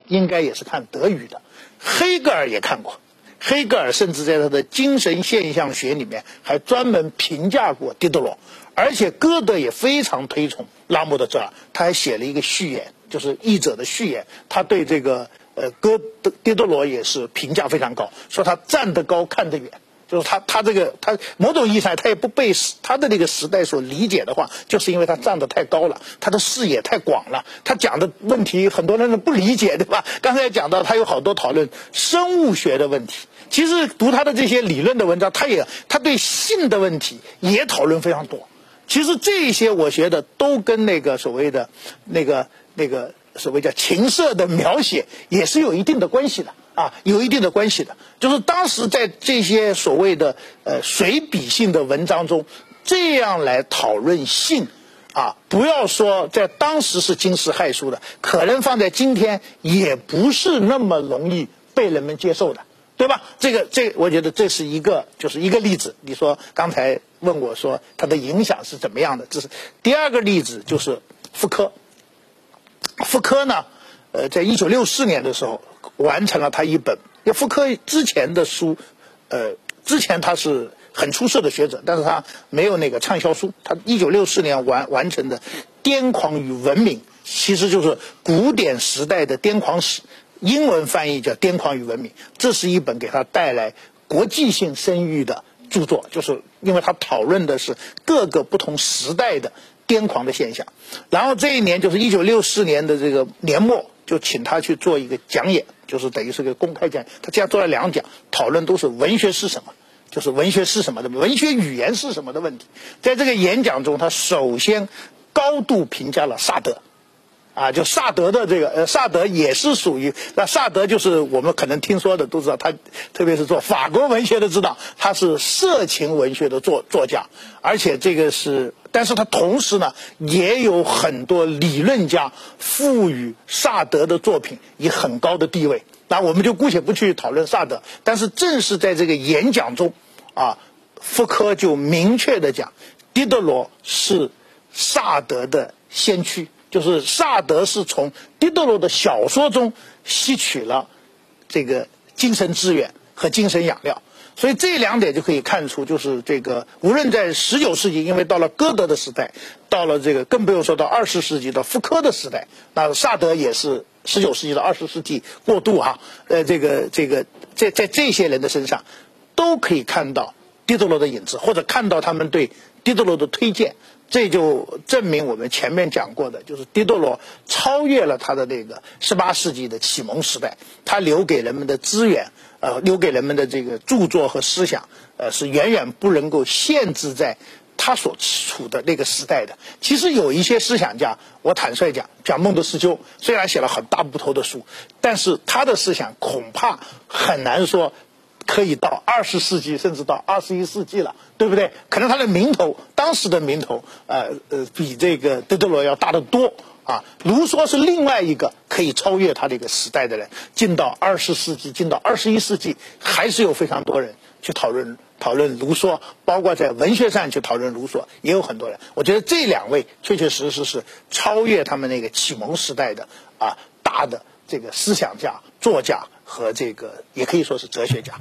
应该也是看德语的。黑格尔也看过，黑格尔甚至在他的精神现象学里面还专门评价过狄德罗，而且歌德也非常推崇拉莫德泽尔，他还写了一个序言，就是译者的序言，他对这个狄德罗也是评价非常高，说他站得高看得远。就是他某种意义上他也不被他的那个时代所理解的话，就是因为他站得太高了，他的视野太广了，他讲的问题很多人不理解，对吧？刚才讲到他有好多讨论生物学的问题，其实读他的这些理论的文章，他对性的问题也讨论非常多。其实这些我觉得都跟那个所谓的那个所谓叫情色的描写也是有一定的关系的。有一定的关系的，就是当时在这些所谓的随笔性的文章中，这样来讨论性，不要说在当时是惊世骇俗的，可能放在今天也不是那么容易被人们接受的，对吧？我觉得这是就是一个例子。你说刚才问我说它的影响是怎么样的，这是第二个例子，就是福柯。福柯呢，在1964年的时候完成了他一本，因为福柯之前的书，之前他是很出色的学者，但是他没有那个畅销书。他1964年完成的《癫狂与文明》，其实就是古典时代的癫狂史，英文翻译叫《癫狂与文明》。这是一本给他带来国际性声誉的著作，就是因为他讨论的是各个不同时代的癫狂的现象。然后这一年就是1964年的这个年末，就请他去做一个讲演，就是等于是个公开讲演。他这样做了2讲，讨论都是文学是什么，就是文学是什么的，文学语言是什么的问题。在这个演讲中，他首先高度评价了萨德。就萨德的这个萨德也是属于，那萨德就是我们可能听说的都知道，他特别是做法国文学的知道，他是色情文学的作家，而且但是他同时呢也有很多理论家赋予萨德的作品以很高的地位。那我们就姑且不去讨论萨德，但是正是在这个演讲中福柯就明确的讲，狄德罗是萨德的先驱。就是萨德是从狄德罗的小说中吸取了这个精神资源和精神养料，所以这2点就可以看出，就是这个无论在19世纪，因为到了歌德的时代，到了这个更不用说到20世纪的福柯的时代，那萨德也是19世纪到20世纪过渡在这些人的身上都可以看到狄德罗的影子，或者看到他们对狄德罗的推荐。这就证明我们前面讲过的，就是狄德罗超越了他的那个18世纪的启蒙时代，他留给人们的资源，留给人们的这个著作和思想，是远远不能够限制在他所处的那个时代的。其实有一些思想家，我坦率讲孟德斯鸠虽然写了很大部头的书，但是他的思想恐怕很难说可以到20世纪甚至到21世纪了，对不对？可能他的名头，当时的名头比这个狄德罗要大得多卢梭是另外一个可以超越他这个时代的人。进到20世纪，进到21世纪，还是有非常多人去讨论卢梭，包括在文学上去讨论卢梭，也有很多人。我觉得这2位确确实实是超越他们那个启蒙时代的大的这个思想家、作家和这个也可以说是哲学家。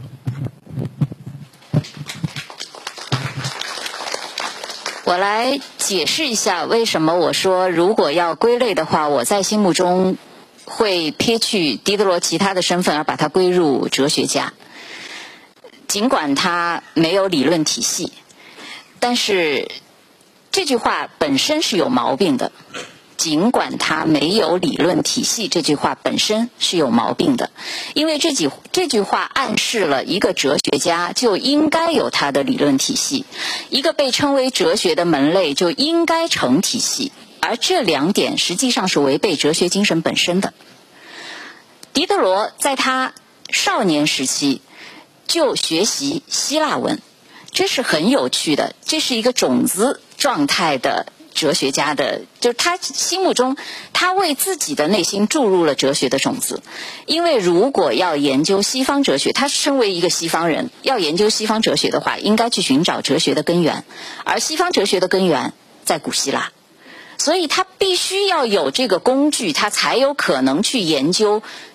我来解释一下为什么我说如果要归类的话，我在心目中会撇去狄德罗其他的身份而把他归入哲学家。尽管他没有理论体系，但是这句话本身是有毛病的。尽管他没有理论体系，这句话本身是有毛病的，因为这句话暗示了一个哲学家就应该有他的理论体系，一个被称为哲学的门类就应该成体系，而这2点实际上是违背哲学精神本身的。狄德罗在他少年时期就学习希腊文，这是很有趣的，这是一个种子状态的哲学家的，就是他心目中他为自己的内心注入了哲学的种子。因为如果要研究西方哲学，他身为一个西方人，要研究西方哲学的话，应该去寻找哲学的根源，而西方哲学的根源在古希腊，所以他必须要有这个工具，他才有可能去研究